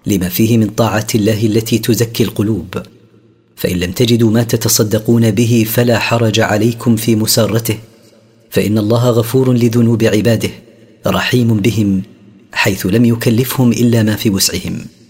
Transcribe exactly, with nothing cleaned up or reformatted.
لما فيه من طاعة الله التي تزكي القلوب. فإن لم تجدوا ما تتصدقون به فلا حرج عليكم في مسارته، فإن الله غفور لذنوب عباده رحيم بهم، حيث لم يكلفهم إلا ما في وسعهم.